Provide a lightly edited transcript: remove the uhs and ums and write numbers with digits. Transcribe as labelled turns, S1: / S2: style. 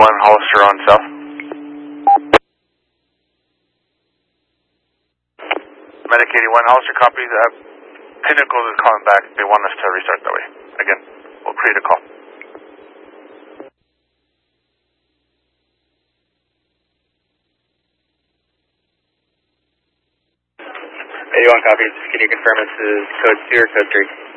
S1: 81 Hollister on south. Medic 81 Hollister, copy. Pinnacle is calling back. They want us to restart that way. Again, we'll create a call.
S2: 81 copies. Can you confirm this is code 2 or code 3?